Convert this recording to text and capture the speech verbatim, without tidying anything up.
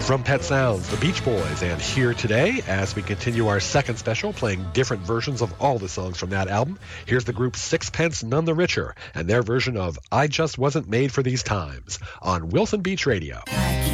From Pet Sounds, the Beach Boys, and Here Today, as we continue our second special, playing different versions of all the songs from that album. Here's the group Sixpence None the Richer, and their version of I Just Wasn't Made for These Times, on Wilson Beach Radio. I